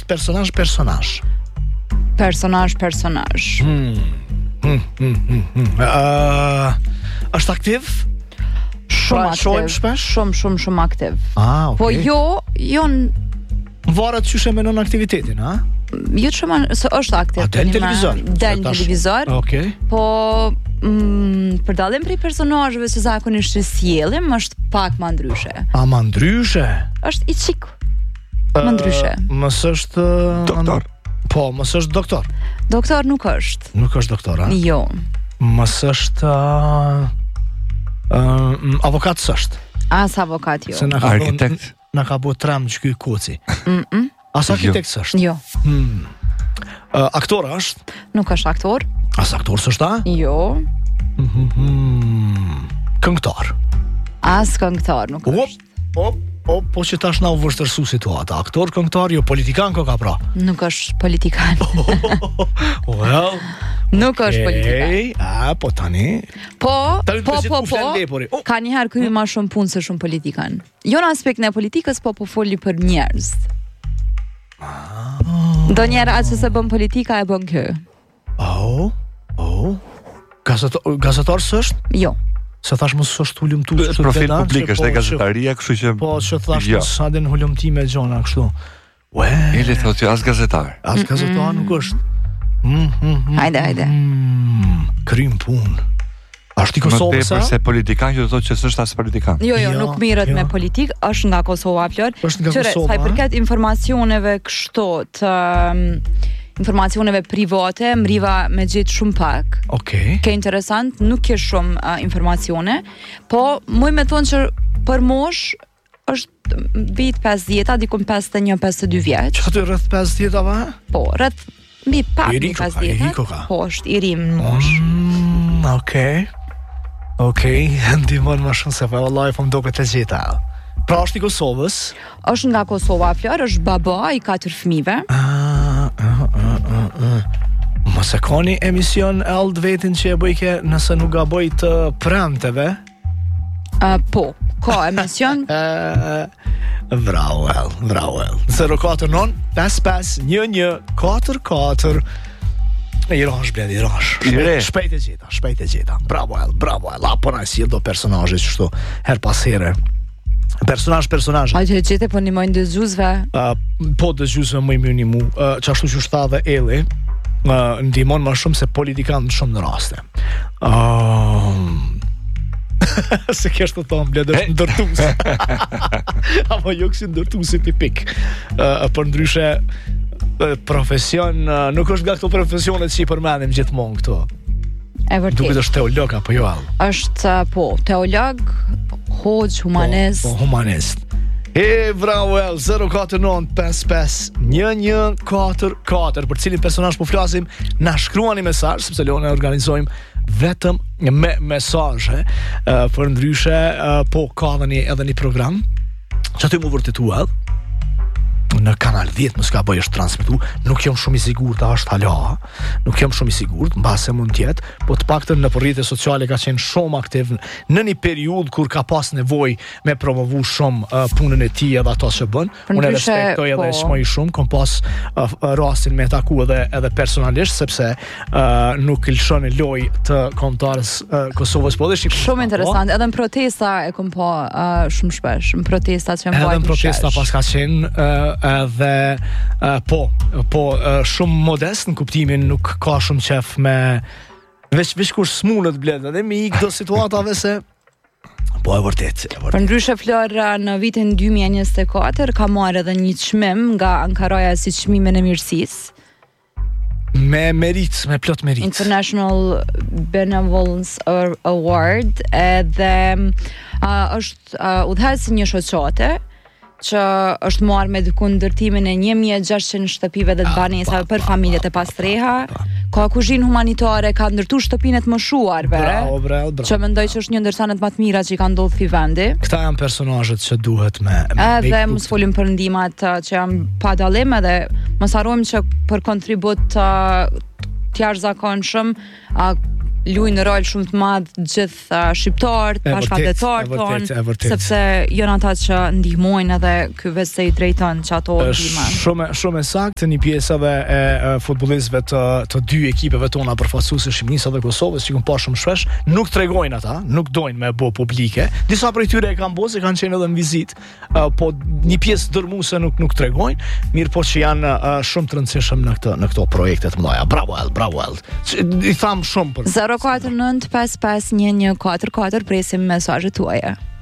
është personazh. Personazh. Është aktiv? Shumë aktiv. Shpesh? Shumë aktiv. Okay. Po jo varet çyshe me non aktivitetin, a? Jo shumë se është aktiv. Del televizor. Del televizor. Okej. Po për dallim prej personazheve që zakonisht sjellim është pak më ndryshe. Më ndryshe? Është i çik. Më ndryshe. Mos është doktor. Po, mos është doktor. Doktor nuk është. Nuk është doktor, a? Jo. Mos është avokat s'është. As avokat jo. Arkitekt. Na ka bu tram që ky kuci. As arkitekt s'është. Jo. Aktor është? Nuk është aktor. As aktor s'është, a? Jo. Këngëtar. As këngëtar nuk është. Po që tash na u vështërsu situata. Aktor, këngëtar, jo politikan ka pra. Nuk është politikan. Well, nuk është politikan. Po tani. Po. Lepori. Ka njëherë kryej më shumë punë se shumë politikan. Jo në aspektin e politikës, po foli për njerëz. Ndonjëherë atë që se bën politika e bën kë. Gazetar s'është? Jo. Se thash mos është hulumtu profil publik është e gazetaria, kështu që po që thash sa den hulumtime gjona kështu. Ele thotë as gazetar. As gazetar nuk është. Hajde. Krym punë. Ashtu i Kosovës. Më se politikan që thotë që s'është as politikan. Jo, nuk mirret me politikë, është nga Kosova plot. Qëre, sa i përket informacioneve kështu të informacioneve private, mriva me gjithë shumë pak. Ke interesant, nuk ke shumë informacione, po muj me thonë që për mosh është vit 50, dikun 51-52 vjeç. Që të rrëth 50 ava? Po, rrëth mbi pak 50. Po, është i rim në mosh. Okej, ndihmon më shumë se pa vallai po më duket të gjitha. Pra është i Kosovës? Është nga Kosova Flor, është baba i 4 fëmijëve. Mos e koni emision eld vetin që e bëjke nëse nuk gaboj të premteve? Po, ka emision. Bravo. 049 55 11 44. I rash. Shpejt e gjeta. Bravo El. Apo na si do personazhe kështu her pas here. Personazh. A që gjete po nimojnë dëgjuzve? Po dëgjuzve më i mirë një mu. Qashtu që shta dhe Eli, ndihmon më shumë se politikan shumë në raste. Se kështë të thonë, bled është ndërtus. Apo jo kësi ndërtusi tipik. Për ndryshe, profesion, nuk është nga këto profesionet që i përmenim gjithmonë këto. E vërtet. Duket është teolog apo jo? Është teolog, hoxh, humanist. Po, humanist. Bravo El, 049 55 1144. Për cilin personazh po flasim, na shkruani mesazh sepse ne organizojmë vetëm me mesazhe. Për ndryshe, po ka edhe një program që aty më vërtetu edhe në kanal 10 më s'ka bëj është transmitu, nuk jam shumë i sigurt a është hala, nuk jam shumë i sigurt, mbase mund tjetë, po të paktën në rrjetet sociale ka qenë shumë aktiv në një periudhë kur ka pas nevojë me promovu shumë punën e tij edhe ato që bën. Unë respektoj edhe shmoj shumë, kom pas rastin me taku edhe personalisht sepse nuk lëshon e loj të kombëtarës Kosovës po dhe Shqipërisë. Shumë interesant, edhe në protesta e kom pa shumë shpesh, në protesta që mbajnë. Edhe në protesta pas ka qenë edhe shumë modest në kuptimin nuk ka shumë qef me veç kur smunët bled edhe me i këto situatave se po e vërtet. Për ndryshe Flor në vitin 2024 ka marrë edhe një çmim nga Ankaraja si çmimin e mirësisë. Me plot merit. International Benevolence Award edhe është udhëheqës një shoqate që është marrë me dikun ndërtimin e 1600 shtëpive dhe të banesave për familjet e pastreha. Ka kuzhinë humanitare, ka ndërtu shtëpinë të moshuarve. Bravo. Që mendoj që është një ndër sanet më të mira që i ka ndodhur ky vendi. Këta janë personazhet që duhet me edhe mos folim për ndihmat që janë pa dallim edhe mos harrojmë që për kontribut të jashtëzakonshëm luajnë rol shumë të madh gjithë shqiptarët, bashkëdhetarët tonë, sepse janë ata që ndihmojnë edhe ky vetë se i drejton që ato ndihmojnë. Shumë saktë, një pjesë edhe e futbollistëve të dy ekipeve tona përfaqësuese Shqipërisë dhe Kosovës, që kanë pasur shumë shpesh, nuk tregojnë ata, nuk dojnë me bë publike. Disa prej tyre e kanë bërë, kanë qenë edhe në vizitë, po një pjesë dërmuese nuk tregojnë, mirë po që janë shumë të rëndësishëm në këto projekte të mëdha. Bravo Eld. I tham shumë për 049 55 11 44 presim mesazhet tuaja.